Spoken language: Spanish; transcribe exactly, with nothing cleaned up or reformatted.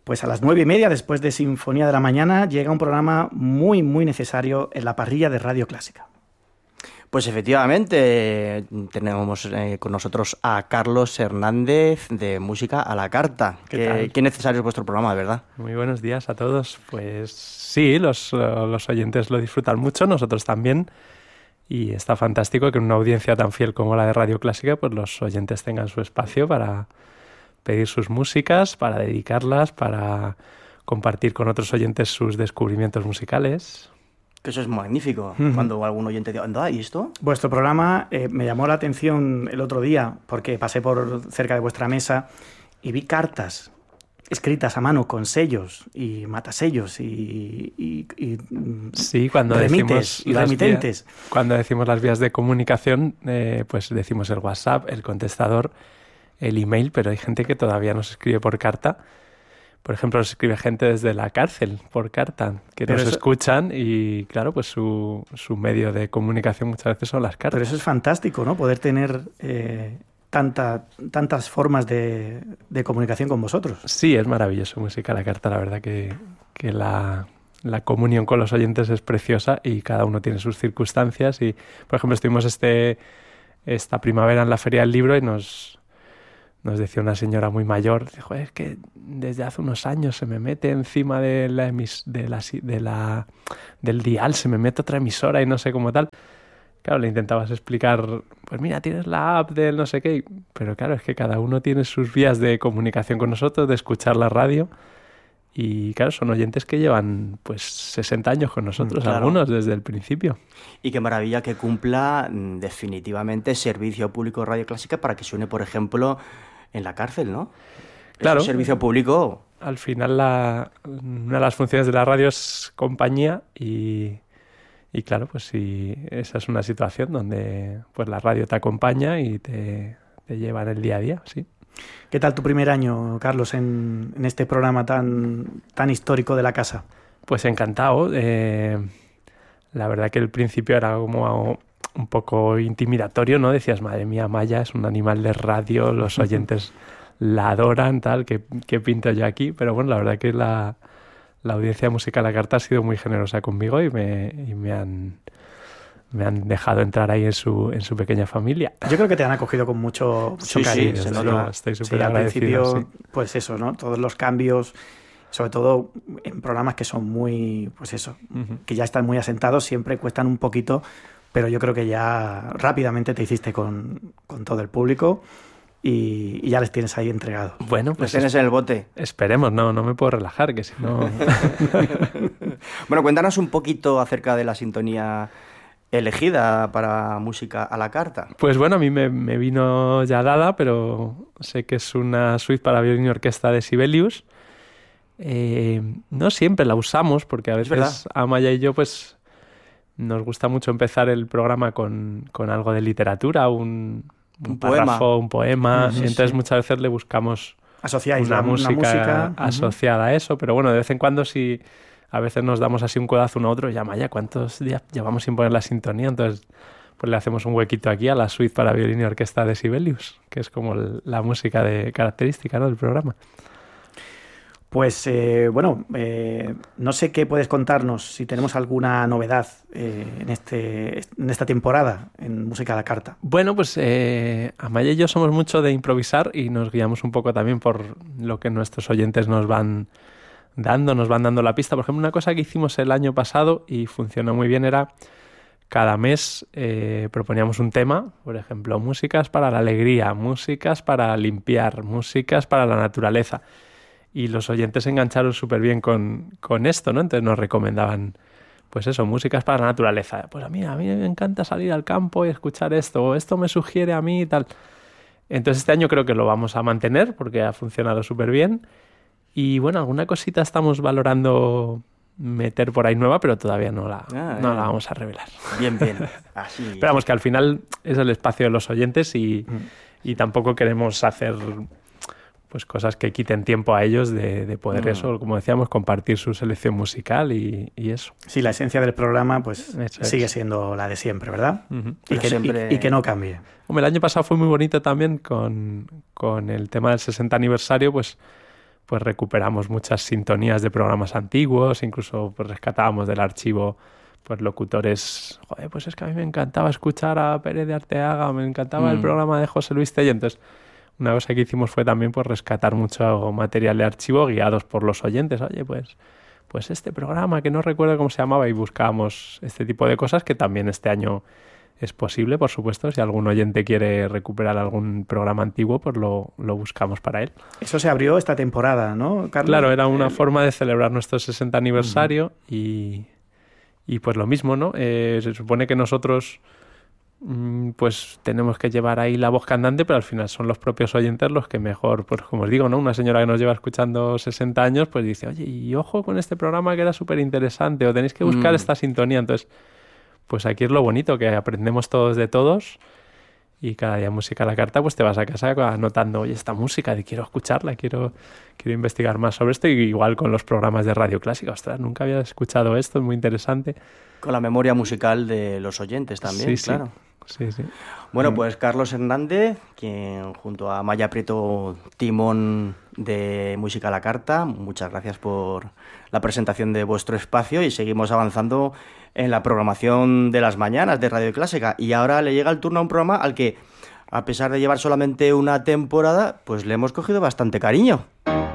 Pues a las nueve y media, después de Sinfonía de la Mañana, llega un programa muy, muy necesario en la parrilla de Radio Clásica. Pues efectivamente, tenemos eh, con nosotros a Carlos Hernández de Música a la Carta. ¿Qué Qué, tal? qué necesario es vuestro programa, de verdad. Muy buenos días a todos. Pues sí, los, los oyentes lo disfrutan mucho, nosotros también. Y está fantástico que en una audiencia tan fiel como la de Radio Clásica, pues los oyentes tengan su espacio para pedir sus músicas, para dedicarlas, para compartir con otros oyentes sus descubrimientos musicales. Que eso es magnífico. Uh-huh. Cuando algún oyente dice, anda, ¿y esto? Vuestro programa eh, me llamó la atención el otro día porque pasé por cerca de vuestra mesa y vi cartas escritas a mano con sellos y matasellos y, y, y sí, cuando remites decimos y remitentes. Vías, cuando decimos las vías de comunicación, eh, pues decimos el WhatsApp, el contestador, el email, pero hay gente que todavía nos escribe por carta. Por ejemplo, nos escribe gente desde la cárcel por carta, que pero nos eso... escuchan y, claro, pues su, su medio de comunicación muchas veces son las cartas. Pero eso es fantástico, ¿no? Poder tener eh, tanta, tantas formas de, de comunicación con vosotros. Sí, es maravilloso Música a la Carta, la verdad que, que la, la comunión con los oyentes es preciosa y cada uno tiene sus circunstancias. Y, por ejemplo, estuvimos este, esta primavera en la Feria del Libro y nos... Nos decía una señora muy mayor, dijo, es que desde hace unos años se me mete encima de la emis- de la, de la, del dial, se me mete otra emisora y no sé cómo tal. Claro, le intentabas explicar, pues mira, tienes la app del no sé qué, pero claro, es que cada uno tiene sus vías de comunicación con nosotros, de escuchar la radio. Y claro, son oyentes que llevan pues sesenta años con nosotros, claro. Algunos desde el principio. Y qué maravilla que cumpla definitivamente servicio público Radio Clásica para que suene, por ejemplo, en la cárcel, ¿no? Claro. Es un servicio público. Al final la, una de las funciones de la radio es compañía y, y claro, pues si esa es una situación donde pues la radio te acompaña y te, te lleva en el día a día, sí. ¿Qué tal tu primer año, Carlos, en, en este programa tan, tan histórico de la casa? Pues encantado. Eh, la verdad que el principio era como un poco intimidatorio, ¿no? Decías, madre mía, Maya es un animal de radio, los oyentes la adoran, tal, ¿qué, qué pinto yo aquí? Pero bueno, la verdad que la, la audiencia de Música a la Carta ha sido muy generosa conmigo y me, y me han... me han dejado entrar ahí en su en su pequeña familia. Yo creo que te han acogido con mucho, mucho sí, cariño. Sí, sí, se no, estoy súper sí, agradecido. Al principio, sí. Pues eso, ¿no? Todos los cambios, sobre todo en programas que son muy, pues eso, uh-huh. que ya están muy asentados, siempre cuestan un poquito, pero yo creo que ya rápidamente te hiciste con, con todo el público y, y ya les tienes ahí entregados. Bueno, pues... Los tienes en el bote. Esperemos, no, no me puedo relajar, que si no... Bueno, cuéntanos un poquito acerca de la sintonía elegida para Música a la Carta. Pues bueno, a mí me, me vino ya dada, pero sé que es una suite para violín y orquesta de Sibelius. Eh, no siempre la usamos, porque a veces Amaya y yo pues nos gusta mucho empezar el programa con, con algo de literatura, un, un, un párrafo, poema. un poema. Sí, entonces sí. Muchas veces le buscamos Asociáis una, la, música una música asociada uh-huh. a eso, pero bueno, de vez en cuando sí... A veces nos damos así un codazo uno a otro y ya, Maya, ¿cuántos días llevamos sin poner la sintonía? Entonces, pues le hacemos un huequito aquí a la suite para violín y orquesta de Sibelius, que es como el, la música de característica, ¿no?, del programa. Pues, eh, bueno, eh, no sé qué puedes contarnos, si tenemos alguna novedad eh, en, este, en esta temporada en Música a la Carta. Bueno, pues eh, Amaya y yo somos mucho de improvisar y nos guiamos un poco también por lo que nuestros oyentes nos van... dando, nos van dando la pista. Por ejemplo, una cosa que hicimos el año pasado y funcionó muy bien era cada mes eh, proponíamos un tema, por ejemplo, músicas para la alegría, músicas para limpiar, músicas para la naturaleza. Y los oyentes se engancharon súper bien con, con esto, ¿no? Entonces nos recomendaban, pues eso, músicas para la naturaleza. Pues a mí, a mí me encanta salir al campo y escuchar esto, o esto me sugiere a mí y tal. Entonces este año creo que lo vamos a mantener porque ha funcionado súper bien. Y bueno, alguna cosita estamos valorando meter por ahí nueva, pero todavía no la, ah, no la vamos a revelar. Bien, bien. Así. Pero vamos, que al final es el espacio de los oyentes y, mm. y tampoco queremos hacer pues cosas que quiten tiempo a ellos de, de poder mm. eso, como decíamos, compartir su selección musical y, y eso. Sí, la esencia del programa pues eso sigue es. siendo la de siempre, ¿verdad? Uh-huh. Y, que, siempre... y, y que no cambie. Hombre, el año pasado fue muy bonito también con, con el tema del sesenta aniversario, pues pues recuperamos muchas sintonías de programas antiguos, incluso pues rescatábamos del archivo pues locutores, joder, pues es que a mí me encantaba escuchar a Pérez de Arteaga, me encantaba mm. el programa de José Luis Tello. Entonces, una cosa que hicimos fue también pues rescatar mucho material de archivo guiados por los oyentes. Oye, pues, pues este programa que no recuerdo cómo se llamaba, y buscábamos este tipo de cosas que también este año es posible, por supuesto. Si algún oyente quiere recuperar algún programa antiguo, pues lo, lo buscamos para él. Eso se abrió esta temporada, ¿no, Carlos? Claro, era una eh... forma de celebrar nuestro sesenta aniversario uh-huh. y... Y pues lo mismo, ¿no? Eh, se supone que nosotros mmm, pues tenemos que llevar ahí la voz cantante, pero al final son los propios oyentes los que mejor, pues como os digo, ¿no? Una señora que nos lleva escuchando sesenta años, pues dice, oye, y ojo con este programa que era súper interesante, o tenéis que buscar mm. esta sintonía. Entonces, pues aquí es lo bonito, que aprendemos todos de todos. Y cada día Música a la Carta, pues te vas a casa anotando, oye, esta música, quiero escucharla, quiero, quiero investigar más sobre esto. Y igual con los programas de Radio Clásica, ostras, nunca había escuchado esto, es muy interesante. Con la memoria musical de los oyentes también, sí, claro. Sí, sí. Bueno, pues Carlos Hernández, quien junto a Maya Prieto, timón de Música a la Carta, muchas gracias por la presentación de vuestro espacio y seguimos avanzando en la programación de las mañanas de Radio Clásica. Y ahora le llega el turno a un programa al que, a pesar de llevar solamente una temporada, pues le hemos cogido bastante cariño.